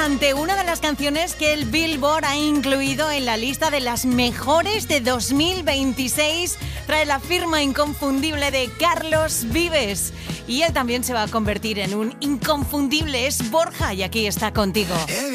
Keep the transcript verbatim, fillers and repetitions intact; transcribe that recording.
ante una de las canciones que el Billboard ha incluido en la lista de las mejores de dos mil veintiséis. Trae la firma inconfundible de Carlos Vives. Y él también se va a convertir en un inconfundible. Es Borja y aquí está contigo.